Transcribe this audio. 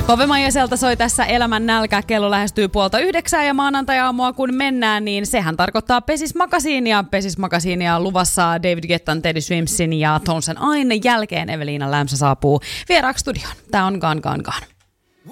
Pave Maijaselta soi tässä Elämän nälkä. Kello lähestyy 8:30 ja maanantai-aamua kun mennään, niin sehän tarkoittaa Pesismakasiinia. Pesismakasiinia luvassa David Guettan, Teddy Swimpsin ja Tones and Ain jälkeen Eveliina Lämsä saapuu vieraaksi studioon. Tää on Gone Gone Gone.